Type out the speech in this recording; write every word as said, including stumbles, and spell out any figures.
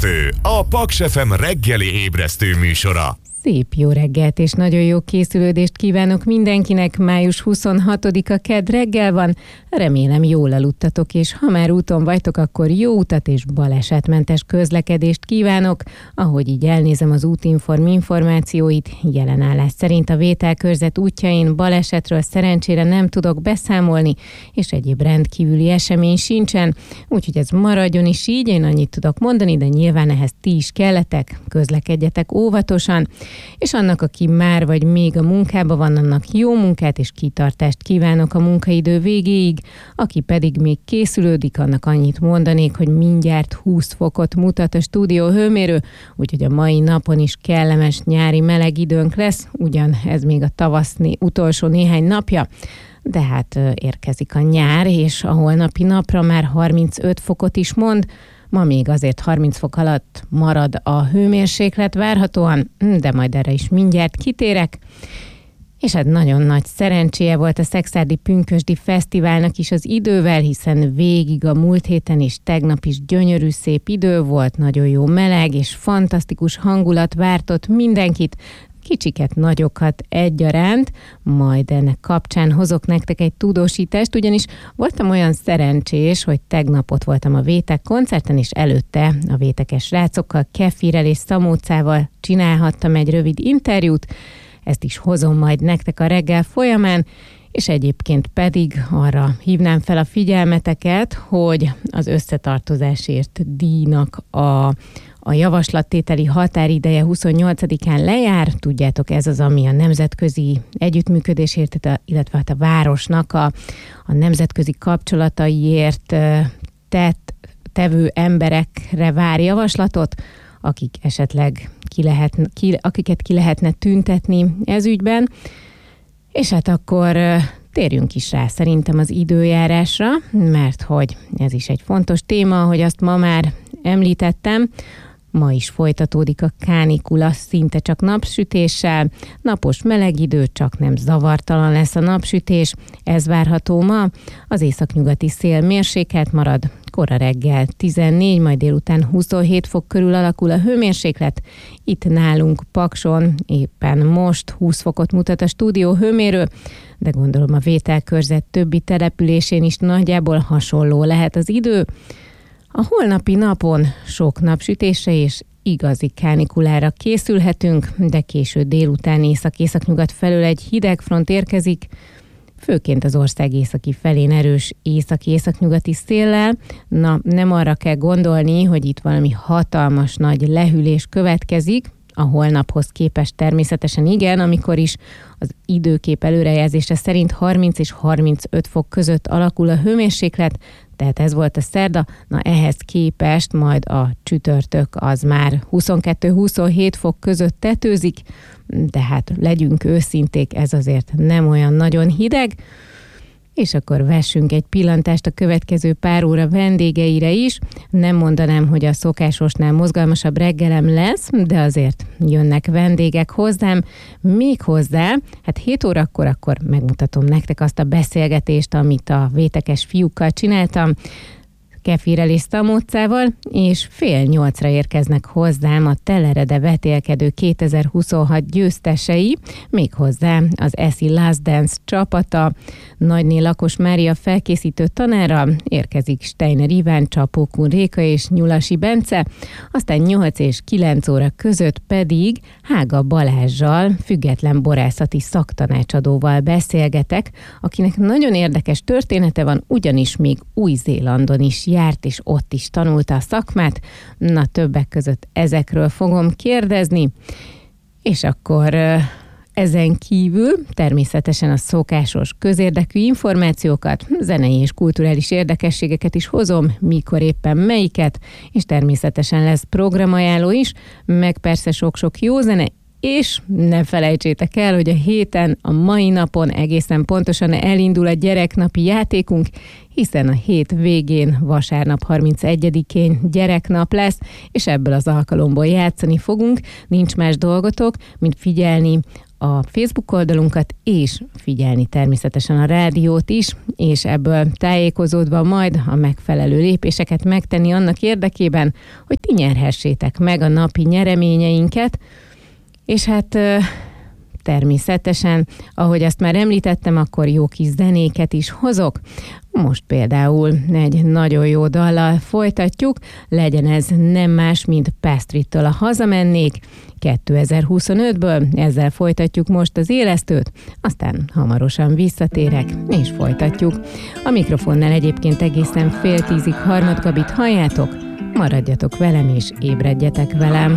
Ébresztő, a Paks ef em reggeli ébresztő műsora. Szép jó reggelt és nagyon jó készülődést kívánok mindenkinek. május huszonhatodika kedd reggel van. Remélem jól aludtatok, és ha már úton vagytok, akkor jó utat és balesetmentes közlekedést kívánok. Ahogy így elnézem az Útinform információit, jelen állás szerint a Vételkörzet útjain balesetről szerencsére nem tudok beszámolni, és egyéb rendkívüli esemény sincsen, úgyhogy ez maradjon is így, én annyit tudok mondani, de nyilván ehhez ti is kelletek, közlekedjetek óvatosan. És annak, aki már vagy még a munkában van, annak jó munkát és kitartást kívánok a munkaidő végéig, aki pedig még készülődik, annak annyit mondanék, hogy mindjárt húsz fokot mutat a stúdió hőmérő, úgyhogy a mai napon is kellemes nyári meleg időnk lesz, ugyan ez még a tavaszni utolsó néhány napja, de hát érkezik a nyár, és a holnapi napra már harmincöt fokot is mond. Ma még azért harminc fok alatt marad a hőmérséklet várhatóan, de majd erre is mindjárt kitérek. És hát nagyon nagy szerencséje volt a Szekszárdi Pünkösdi Fesztiválnak is az idővel, hiszen végig a múlt héten és tegnap is gyönyörű szép idő volt, nagyon jó meleg és fantasztikus hangulat vártott mindenkit, kicsiket, nagyokat egyaránt, majd ennek kapcsán hozok nektek egy tudósítást, ugyanis voltam olyan szerencsés, hogy tegnap ott voltam a Vétek koncerten, és előtte a vétekes srácokkal, Kefirrel és Szamócával csinálhattam egy rövid interjút, ezt is hozom majd nektek a reggel folyamán, és egyébként pedig arra hívnám fel a figyelmeteket, hogy az összetartozásért díjnak a A javaslattételi határideje huszonnyolcadikán lejár, tudjátok, ez az, ami a nemzetközi együttműködésért, illetve hát a városnak a, a nemzetközi kapcsolataiért tett, tevő emberekre vár javaslatot, akik esetleg ki lehet, ki, akiket ki lehetne tüntetni ez ügyben. És hát akkor térjünk is rá szerintem az időjárásra, mert hogy ez is egy fontos téma, hogy azt ma már említettem. Ma is folytatódik a kánikula, szinte csak napsütéssel, napos meleg idő, csak nem zavartalan lesz a napsütés, ez várható ma. Az északnyugati szél mérsékelt marad, kora reggel tizennégy, majd délután huszonhét fok körül alakul a hőmérséklet. Itt nálunk Pakson éppen most húsz fokot mutat a stúdió hőmérő, de gondolom a Vételkörzet többi településén is nagyjából hasonló lehet az idő. A holnapi napon sok napsütésre és igazi kánikulára készülhetünk, de késő délután észak-északnyugat felől egy hideg front érkezik, főként az ország északi felén erős északi-északnyugati széllel. Na, nem arra kell gondolni, hogy itt valami hatalmas nagy lehűlés következik, a holnaphoz képest természetesen igen, amikor is az időkép előrejelzése szerint harminc és harmincöt fok között alakul a hőmérséklet, tehát ez volt a szerda, na ehhez képest majd a csütörtök az már huszonkettő-huszonhét fok között tetőzik, de hát legyünk őszinték, ez azért nem olyan nagyon hideg. És akkor vessünk egy pillantást a következő pár óra vendégeire is. Nem mondanám, hogy a szokásosnál mozgalmasabb reggelem lesz, de azért jönnek vendégek hozzám. Még hozzá, hát hét órakor akkor megmutatom nektek azt a beszélgetést, amit a vétekes fiúkkal csináltam, Kefirrel és Szamócával, és fél nyolcra érkeznek hozzám a Telerede vetélkedő kétezer-huszonhat győztesei, méghozzá az Eszi Last Dance csapata, Nagyné Lakos Mária felkészítő tanára, érkezik Steiner Iván, Csapókun Réka és Nyulasi Bence, aztán nyolc és kilenc óra között pedig Hága Balázssal, független borászati szaktanácsadóval beszélgetek, akinek nagyon érdekes története van, ugyanis még Új-Zélandon is járt, és ott is tanulta a szakmát. Na, többek között ezekről fogom kérdezni, és akkor ezen kívül természetesen a szokásos közérdekű információkat, zenei és kulturális érdekességeket is hozom, mikor éppen melyiket, és természetesen lesz programajánló is, meg persze sok-sok jó zene, és ne felejtsétek el, hogy a héten, a mai napon egészen pontosan elindul a gyereknapi játékunk, hiszen a hét végén, vasárnap harmincegyedikén gyereknap lesz, és ebből az alkalomból játszani fogunk. Nincs más dolgotok, mint figyelni a Facebook oldalunkat, és figyelni természetesen a rádiót is, és ebből tájékozódva majd a megfelelő lépéseket megtenni annak érdekében, hogy ti nyerhessétek meg a napi nyereményeinket, és hát természetesen, ahogy azt már említettem, akkor jó kis zenéket is hozok. Most például egy nagyon jó dallal folytatjuk, legyen ez nem más, mint Pastry-től a Hazamennék kétezer-huszonötből, ezzel folytatjuk most az élesztőt, aztán hamarosan visszatérek, és folytatjuk. A mikrofonnál egyébként egészen fél tízig Harmadgabit halljátok, maradjatok velem és ébredjetek velem.